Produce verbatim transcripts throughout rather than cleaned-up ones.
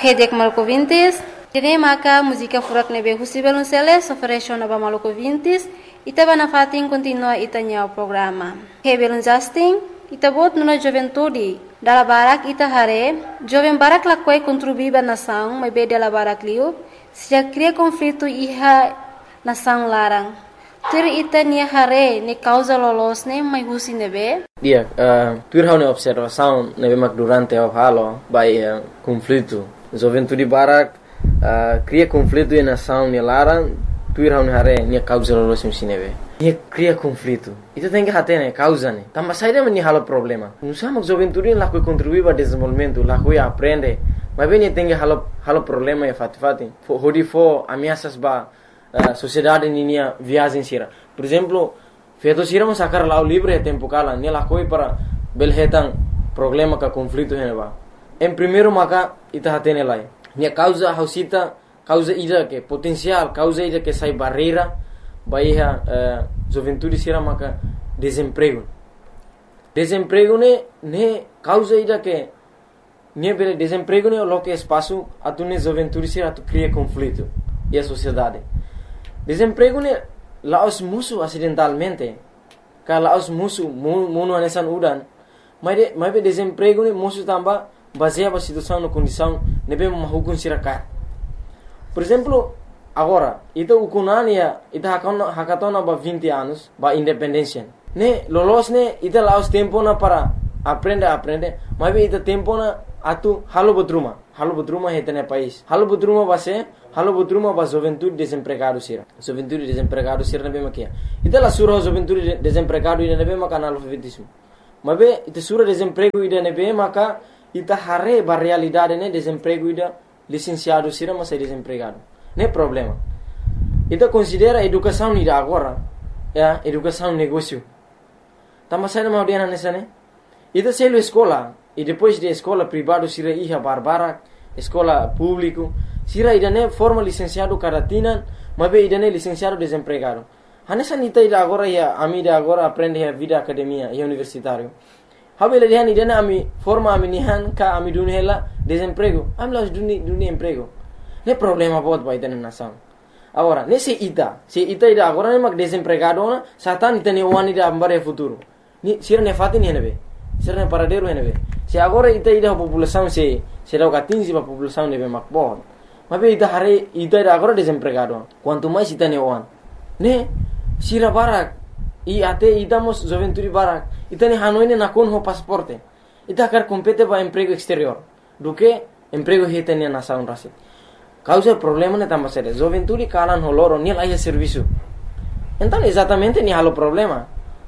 Hedek Maluco Vintes, Tene maka música furak nebe husi belunceles ofereció naba Maluco Vintes, itaba na fatin continua itanya o programa. He belun Justin, itabot nuna juventude, dala barak ita hare, jovem barak lakwai contribuiba nação, mai be dala barak liu, se cria conflito iha nação larang. Tur ita nia hare ne causa lolos ne mai husi nebe. Dia, uh, tur hau ne observação nebe mak durante o halo by uh, conflito. Juventude barak uh, cria conflito e nação ne larang, tur hau ne hare nia causa lolos ne nebe. Nia cria conflito. Itu tem que hate ne causa ne. Tamba saída men halo problema. Não sama juventude lá que contribui para desenvolvimento, lá que aprende. Mas bem tem que halo halo problema e fat fati. Hodi fo ameaças ba Uh, sociedade ninia viagem sira. Por exemplo, feito sira mo sacar lá o livre tempo kala, ne la koi para belhetan problema ka conflito heneba. Em primeiro maka ita hatene lai. Ne causa hausita, causa ida que potencial, causa ida que sai barreira, baiha uh, juventude sira maka desemprego. Desemprego ne ne causa ida que ne bele desemprego ne lo que espaço atune juventude sira tu cria conflito e a sociedade. Desemprego ne laos musuh acidentalmente. Kalau laos musuh munu anesan udan. Mas de, mas desemprego ne musuh tambah baseado na situação na condição nebe mahukun sirakat. Por exemplo, agora, ita ukunania ita hakatona hakatona ba vinte anos ba independência. Ne lolos ne ita laos tempo na para aprender aprender. Mas ita tempo na atu halo butruma. Halo butruma hetene país. Halo butruma base halo butruma ba juventude desempregado sira. Juventude desempregado sira nebe makia. Ita la sura juventude desempregado ida nebe maka analfabetismo. Mabe ita sura desemprego ida nebe maka ita hare ba realidade ne desemprego ida licenciado sira mas desempregado. Ne problema. Ita considera educação ida agora, ya, educação negócio. Tama sai na audiana nessa ne. Ita selo escola e depois de escola privado sira iha barbara, escola público sira idane forma licenciado caratina, mas idane licenciado desempregado. Hanessa nita ida agora ya ami da agora aprende a vida academia e universitário. Habele dihan idane ami forma ami nihan ka ami dunhela desemprego. Ami las duni duni emprego. Ne problema bot ba idane nação. Agora, nesse ita, se ita ida agora ne mak desempregado na, satan ita ne wani da ambare futuro. Ni sira ne fatin henebe. Sira ne paradero henebe. Se agora ita ida população se se dá o quinze ba população nebe mak bot. Mas ita hari ita ida agora desempregado. Quanto mais ita ne wan. Ne sira barak i ate ita mos juventude barak. Ita ne hanoi ne nakon ho pasporte. Ita kar compete ba emprego exterior. Do que emprego heta ne nação rasi. Causa problema ne tamba sere. Juventude kalan holoro ni laia serviço. Então exatamente ni halo problema.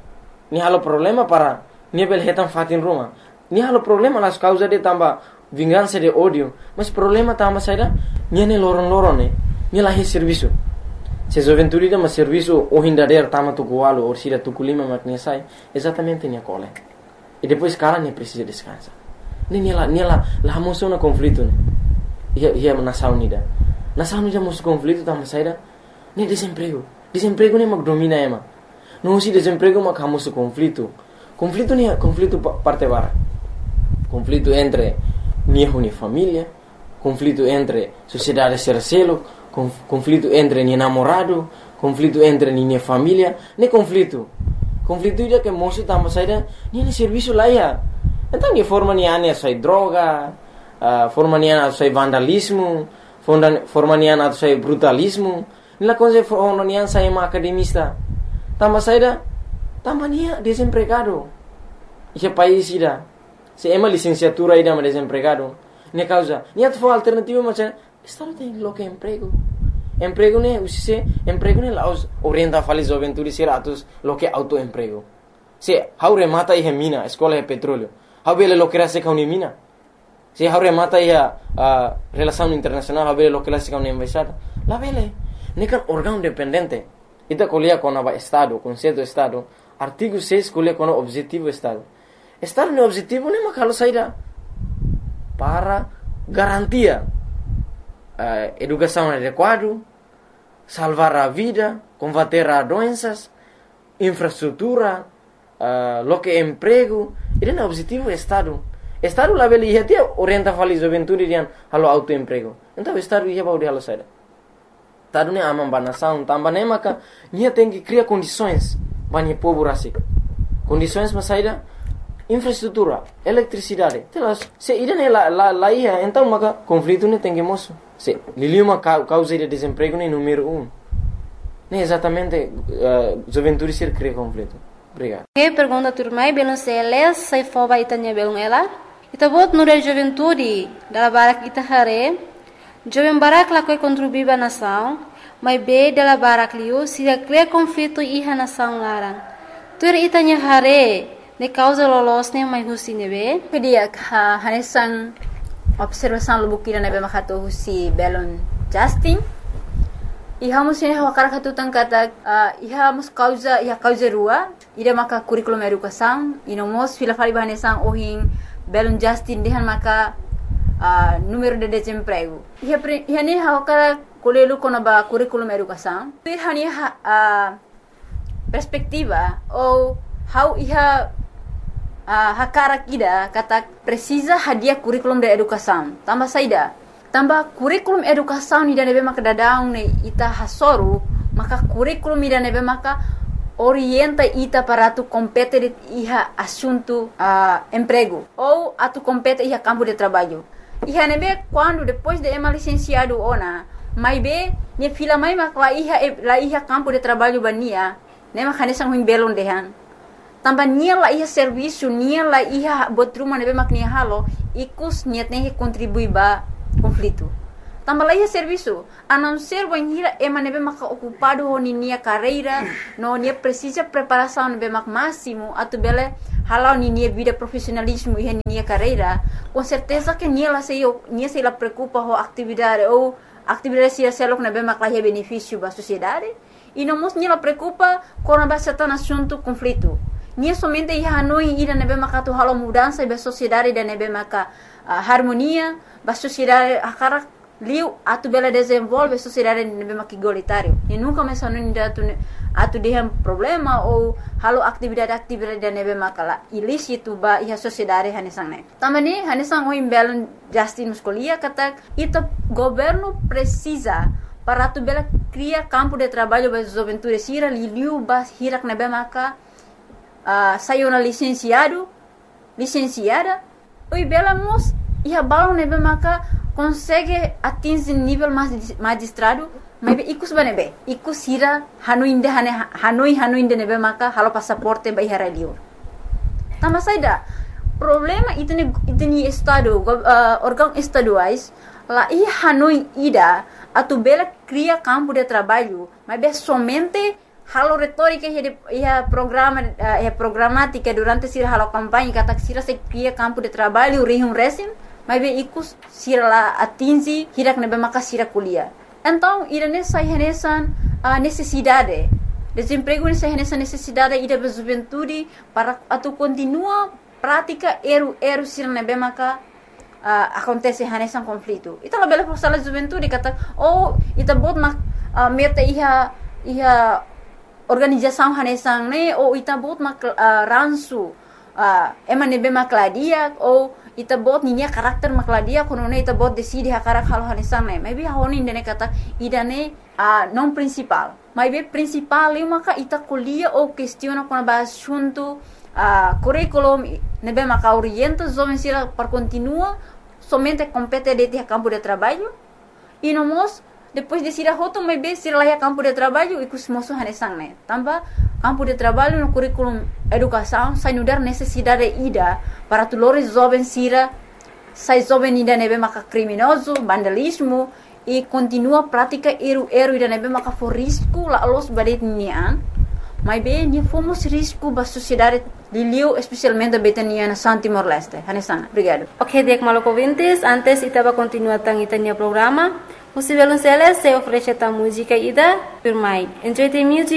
Ni halo problema para ni bel hetan fatin ruma. Ni halo problema las causa de tamba vingança de ódio, mas problema tamba saída niane loron loron ne ni lahi serviço. Se juventude dá mas serviço o hindader tama tukualo ou sira tukulima makne sai, exatamente ni cole. E depois cara ne precisa descansar. Ni ni la ni la la moção na conflito ne. Ia ia nação nida. Nação nida mos conflito tamba saída ni desemprego. Desemprego ne mak domina ema. Não se desemprego mak hamos conflito. Conflito ni conflito parte bara. Conflito entre minha uni família, conflito entre sociedade sercelo, conflito entre minha namorado, conflito entre minha família, ne conflito. Conflito ida que moço tamba saída, ni serviço lá ia. Então ni forma ni ane sai droga, uh, forma ni ane sai vandalismo, forma ni ane sai brutalismo, ni la coisa forma ni ane sai ma academista. Tamba saída, tamba ni desempregado. Esse país ida se ema licenciatura ida ma desempregado. Ne causa, ni atfo alternativa macam estado tem lo que emprego. Emprego ne usise emprego ne laos orienta fali juventude sira atus lo que auto emprego. Se haure mata ihe mina, escola de petróleo. Habele lo que era se kauni mina. Se haure mata ihe uh, relação internacional, habele lo que era se kauni embaixada. La vele, ne kan órgão dependente. Ita colia com aba estado, conceito estado. Artigo seis colia com objetivo estado. Estado no objetivo ne makalo saída para garantia uh, educação adequada, salvar a vida, combater as doenças, infraestrutura, uh, lo que emprego. Ele é o objetivo do Estado. Estado lá beli ia tia orienta fali juventude rian halo autoemprego. Então estado ia baudi halo saída. Estado ne amam banação, tambah ne maka nia tem que criar condições bani povo rasik. Condições mas saída infraestrutura, eletricidade. Telas, se ida ne la la la ia, então maka conflito ne tem que moço. Se liliu uma causa de desemprego ne número um. Ne exatamente uh, juventude ser cria conflito. Obrigado. Que pergunta turmai belum seles sai foba itanya belum ela. Ita bot nure juventude dala barak ita hare. Jovem barak la koi contribuiba nação, mas be dala barak liu se cria conflito iha nação larang. Tur itanya hare ne causa lolosnya mai husi nebe. Pedia ha hanesan observação lubukira nebe makato husi belon Justin. Iha musin hawa karakatu tangkata uh, iha mus causa iha causa rua ida maka curriculum educação ino mos fila fali bahanesan ohin belon Justin dehan maka uh, número de desemprego. Iha pre, iha ne hawa kara kolelu kono ba curriculum educação. Iha ni uh, perspectiva ou how iha uh, hakara kida kata precisa hadia curriculum de educação. Tambah saida tambah kurikulum educação ni nebe maka dadaung ne ita hasoru maka kurikulum ni nebe maka orienta ita para tu compete iha assunto uh, emprego ou atu compete iha campo de trabalho. Iha nebe quando depois de ema licenciado ona mai be ne fila mai maka la iha la iha campo de trabalho bania ne maka nesang huim belon dehan. Tambah nia la iha serviço nia la iha botruma nebe maka nia halo ikus nia tem que contribuir ba conflito. Tambah lagi serviço, a não ser banhira ema nebe maka ocupado ho nia carreira, no nia precisa preparação nebe mak máximo, atu bele halau nia vida profissionalismo e nia carreira, com certeza que nia la sei nia sei la preocupa ho atividade ou atividade sia selok nebe mak la benefício ba sociedade, e não mos nia la preocupa com a base tan assunto conflito. Nia somente ia hanoi ida nebe maka tu halau mudança ba sociedade da nebe maka uh, harmonia ba sociedade akara liu atu bela desenvolve sociedade nebe maka igualitário e nunca mais hanoi ida atu atu dehan problema ou halau atividade-atividade da nebe maka la ilícito ba ia sociedade hanesang ne. Tamani hanesang oi belon Justin muscolia kata ita governo precisa para tu bela cria campo de trabalho ba juventude sira liu ba hirak nebe maka Uh, saiu na licenciado, licenciada, oi bela mos ia balão nebe maka consegue atingir nível magistrado, mas ikus banebe, ikus hira hanoi inde hane hanoi hanoi inde nebe maka halo passaporte ba ihara liur. Tambah saida problema itu ne itu ni estado uh, órgão estaduais lá ia hanoi ida atu bela cria campo de trabalho, mas be somente halo retórica ia programa ia programática durante sira halo campanha kata sira se cria campo de trabalho rihum resim mas be ikus sira la atingi hirak nebe maka sira kuliah. Então ira nessa renesan uh, necessidade desemprego nessa renesan necessidade ida be juventude para atu continua prática eru eru sira nebe maka uh, acontece renesan conflito. Ita la bela forsala juventude kata oh ita bot mak uh, meta iha iha organização hanesang ne ou ita bot mak uh, ransu uh, ema nebe makladia ou ita bot ninya karakter makladia kono ne ita bot decide hakarak halo hanesang ne maybe honi ne kata ida ne uh, non principal maybe principal eu maka ita kuliah ou questiona com ba assunto uh, curriculum nebe maka orienta jovem sira para continua somente compete de campo de trabalho e no mos depois de sira hoto mai be sira lá campo de trabalho e kus moço hanesang ne tambah campo de trabalho no curriculum educação sai nudar necessidade ida para tulores jovens sira sai jovem ida nebe maka criminoso vandalismo e continua prática eru eru ida nebe maka for risco la los badet nian mai be ni fomos risco ba sociedade liliu especialmente betania na Santi Morleste hanesang. Obrigado. Ok, dek maloko vintes antes itaba continua tang itania programa. Você vai lançar essa oferece a música ida, por mais. Enjoy the music.